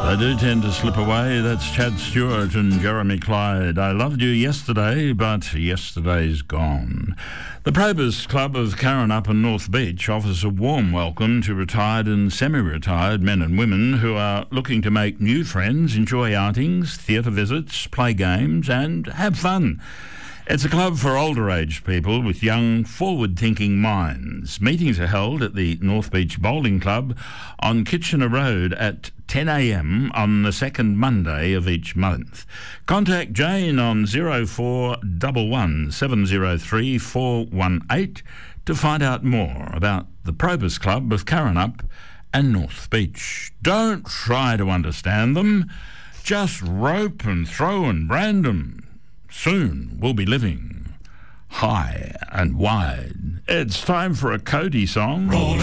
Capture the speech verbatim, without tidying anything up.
They do tend to slip away. That's Chad Stewart and Jeremy Clyde. I loved you yesterday, but yesterday's gone. The Probus Club of Karrinyup and North Beach offers a warm welcome to retired and semi-retired men and women who are looking to make new friends, enjoy outings, theatre visits, play games and have fun. It's a club for older-aged people with young, forward-thinking minds. Meetings are held at the North Beach Bowling Club on Kitchener Road at ten a.m. on the second Monday of each month. Contact Jane on zero four one one seven zero three four one eight to find out more about the Probus Club of Karrinyup and North Beach. Don't try to understand them. Just rope and throw and brand them. Soon we'll be living high and wide. It's time for a Cody song. Rolling